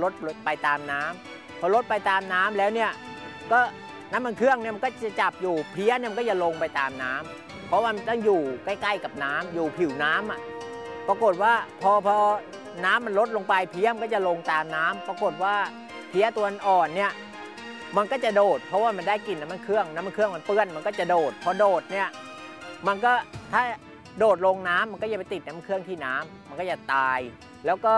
ลดไปตามน้ำพอลดไปตามน้ำแล้วเนี่ยก็น้ำมันเครื่องเนี่ยมันก็จะจับอยู่เพลี้ยเนี่ยมันก็จะลงไปตามน้ำเพราะว่ามันต้องอยู่ใกล้ๆกับน้ำอยู่ผิวน้ำอ่ะปรากฏว่าพอน้ำมันลดลงไปเพลี้ยมันก็จะลงตามน้ำปรากฏว่าเพลี้ยตัวอ่อนเนี่ยมันก็จะโดดเพราะว่ามันได้กลิ่นน้ำมันเครื่องมันเปื้อนมันก็จะโดดพอโดดเนี่ยมันก็ถ้าโดดลงน้ำมันก็จะไปติดน้ำมันเครื่องที่น้ำมันก็จะตายแล้วก็